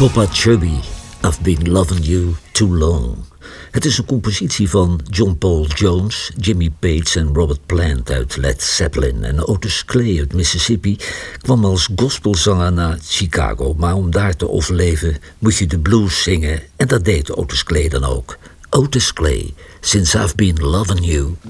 Papa Chubby, I've been loving you too long. Het is een compositie van John Paul Jones, Jimmy Page en Robert Plant uit Led Zeppelin. En Otis Clay uit Mississippi kwam als gospelzanger naar Chicago. Maar om daar te overleven moet je de blues zingen. En dat deed Otis Clay dan ook. Otis Clay, Since I've Been Loving You